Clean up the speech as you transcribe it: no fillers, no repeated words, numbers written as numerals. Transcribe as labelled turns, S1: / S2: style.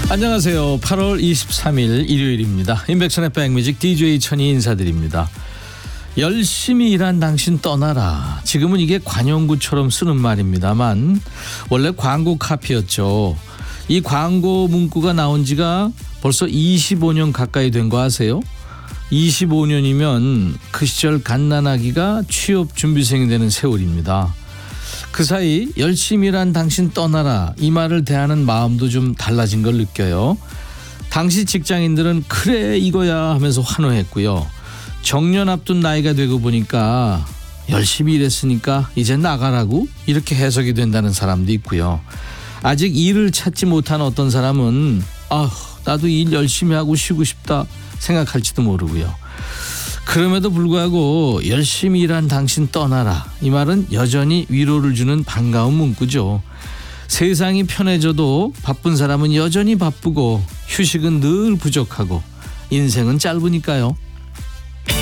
S1: 안녕하세요. 8월 23일 일요일입니다. 인백션의 백뮤직 DJ 천이 인사드립니다. 열심히 일한 당신 떠나라. 지금은 이게 관용구처럼 쓰는 말입니다만 원래 광고 카피였죠. 이 광고 문구가 나온 지가 벌써 25년 가까이 된 거 아세요? 25년이면 그 시절 갓난아기가 취업 준비생이 되는 세월입니다. 그 사이 열심히 일한 당신 떠나라 이 말을 대하는 마음도 좀 달라진 걸 느껴요. 당시 직장인들은 그래 이거야 하면서 환호했고요. 정년 앞둔 나이가 되고 보니까 열심히 일했으니까 이제 나가라고 이렇게 해석이 된다는 사람도 있고요. 아직 일을 찾지 못한 어떤 사람은 나도 일 열심히 하고 쉬고 싶다 생각할지도 모르고요. 그럼에도 불구하고 열심히 일한 당신 떠나라 이 말은 여전히 위로를 주는 반가운 문구죠. 세상이 편해져도 바쁜 사람은 여전히 바쁘고 휴식은 늘 부족하고 인생은 짧으니까요.